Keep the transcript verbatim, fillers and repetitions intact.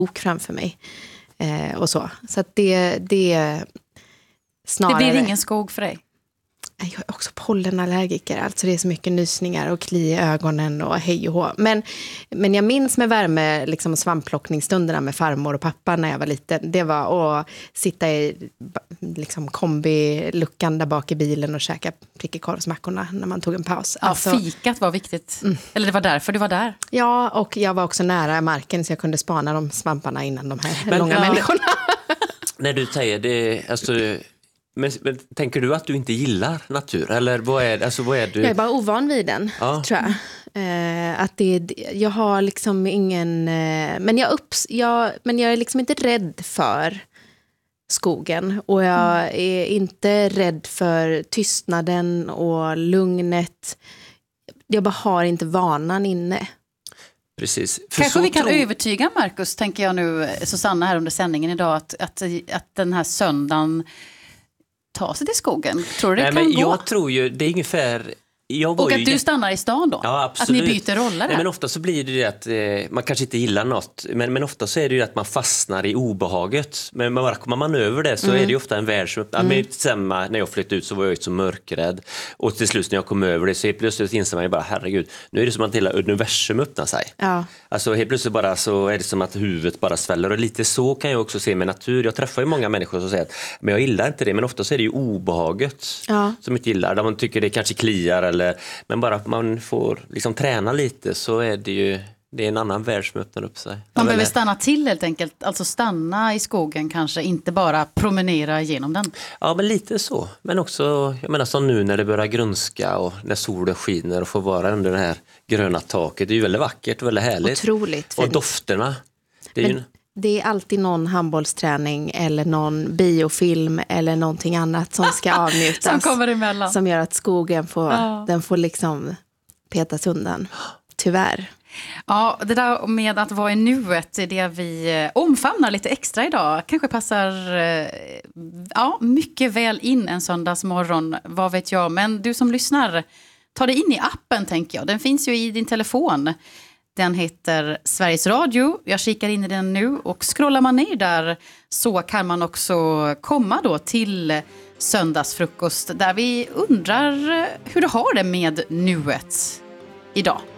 ok framför mig. Eh, och så. Så att det, det snarare... Det blir ingen skog för dig? Jag är också pollenallergiker, alltså det är så mycket nysningar och kli i ögonen och hej och hå. Men, men jag minns med värme liksom svampplockningsstunderna med farmor och pappa när jag var liten. Det var att sitta i liksom kombiluckan där bak i bilen och käka prickekorvsmackorna när man tog en paus. Ja, alltså, fikat var viktigt. Mm. Eller det var därför du var där. Ja, och jag var också nära marken så jag kunde spana de svamparna innan de här men, långa ja. människorna. När du säger det, alltså... Men, men tänker du att du inte gillar natur? Eller vad är, alltså, vad är du? Jag är bara ovan vid den, ja. tror jag. Eh, att det, jag har liksom ingen... Eh, men, jag upps, jag, men jag är liksom inte rädd för skogen. Och jag mm. är inte rädd för tystnaden och lugnet. Jag bara har inte vanan inne. Precis. För Kanske vi kan tro... övertyga Marcus, tänker jag nu, Susanna här under sändningen idag, att, att, att den här söndagen ta sig till skogen. Tror du det Nej, kan men gå? Jag tror ju, det är ungefär... Jag och att ju... du stannar i stan då? Ja, absolut. Att ni byter roller? Nej, men ofta så blir det ju att eh, man kanske inte gillar något. Men, men ofta så är det ju att man fastnar i obehaget. Men bara kommer man över det så mm. är det ju ofta en värld som... Mm. Men samma, när jag flyttade ut så var jag ju så mörkrädd. Och till slut när jag kom över det så helt plötsligt inser man ju bara, herregud, nu är det som att hela universum öppnar sig. Ja. Alltså helt plötsligt bara så är det som att huvudet bara sväller. Och lite så kan jag också se med natur. Jag träffar ju många människor som säger att men jag gillar inte det. Men ofta så är det ju obehaget ja. som inte gillar. Där man tycker det kanske kliar eller... Men bara att man får liksom träna lite så är det ju det är en annan värld som öppnar upp sig. Man behöver stanna till helt enkelt. Alltså stanna i skogen kanske, inte bara promenera igenom den. Ja, men lite så. Men också, jag menar som nu när det börjar grönska och när solen skiner och får vara under det här gröna taket. Det är ju väldigt vackert och väldigt härligt. Otroligt fint. Och dofterna. Det är men... ju... Det är alltid någon handbollsträning eller någon biofilm eller någonting annat som ska avnjutas. som kommer emellan. Som gör att skogen får, ja. den får liksom petas undan. Tyvärr. Ja, det där med att vara i nuet är det vi omfamnar lite extra idag. Kanske passar ja, mycket väl in en söndagsmorgon, vad vet jag. Men du som lyssnar, ta dig in i appen tänker jag. Den finns ju i din telefon. Den heter Sveriges Radio. Jag kikar in i den nu och scrollar man ner där så kan man också komma då till söndagsfrukost där vi undrar hur du har det med nuet idag.